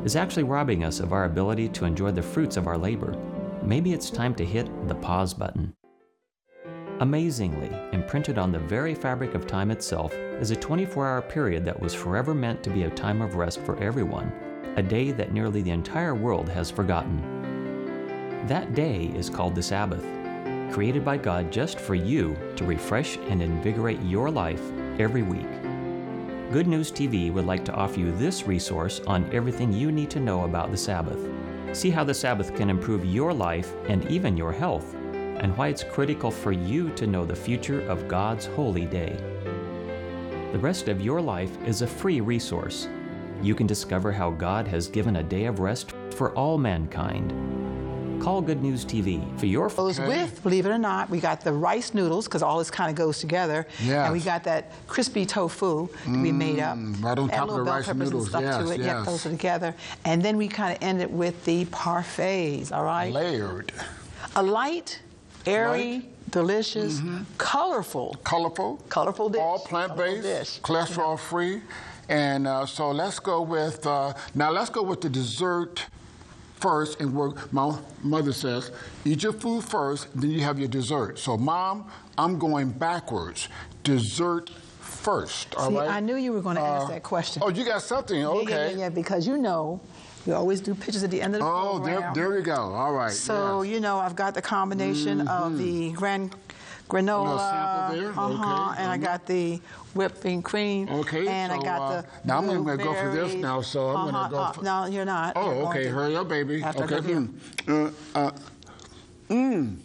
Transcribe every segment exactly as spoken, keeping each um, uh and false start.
is actually robbing us of our ability to enjoy the fruits of our labor. Maybe it's time to hit the pause button. Amazingly, imprinted on the very fabric of time itself is a twenty-four hour period that was forever meant to be a time of rest for everyone, a day that nearly the entire world has forgotten. That day is called the Sabbath, created by God just for you to refresh and invigorate your life every week. Good News T V would like to offer you this resource on everything you need to know about the Sabbath. See how the Sabbath can improve your life and even your health, and why it's critical for you to know the future of God's holy day. The rest of your life is a free resource. You can discover how God has given a day of rest for all mankind. Call Good News T V for your... Goes with, believe it or not, we got the rice noodles, because all this kind of goes together. Yes. And we got that crispy tofu mm, we made up. Right on top of the rice noodles. And stuff yes, to it. yes. Yep, those are together. And then we kind of end it with the parfaits, all right? Layered. A light, airy, light. delicious, mm-hmm. colorful. Colorful. Colorful dish. All plant-based, cholesterol-free. And uh, so let's go with, uh, now let's go with the dessert first, and work. My mother says, eat your food first, then you have your dessert. So, Mom, I'm going backwards. Dessert first, all See, right? I knew you were going to uh, ask that question. Oh, you got something, okay. Yeah, yeah, yeah, because you know, we always do pictures at the end of the oh, program. Oh, there, there we go, all right. So, yes. you know, I've got the combination mm-hmm. of the grand granola, sample there. uh-huh, okay. and I got the whipping cream. Okay. And so, I got uh, the Now I'm going to go for this now, so I'm uh-huh, going to go uh, for... No, you're not. Oh, you're okay. Hurry up, baby. After Okay. Mm. Uh, uh, mm.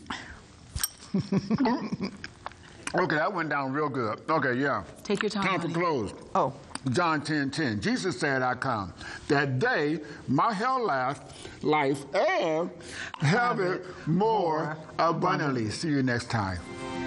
Okay, that went down real good. Okay, yeah. Take your time, Time honey. for close. Oh. John ten ten. Jesus said, I come. That day, my hell life, life and have it more abundantly. See you next time.